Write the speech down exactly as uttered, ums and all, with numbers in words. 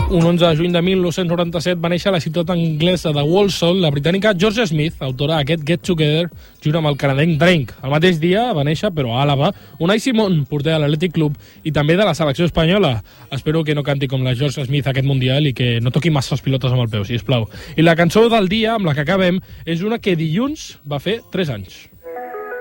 Un onze de juny de mil nou-cents noranta-set va néixer a la ciutat anglesa de Walsall la britànica Georgia Smith, autora d'aquest Get Together, junt amb el canadenc Drake. El mateix dia va néixer, però a Àlaba, Unai Simón, porter de l'Atlètic Club i també de la selecció espanyola. Espero que no canti com la Georgia Smith aquest Mundial i que no toqui massa els pilotes amb el peu, sisplau. I la cançó del dia, amb la que acabem, és una que dilluns va fer tres anys.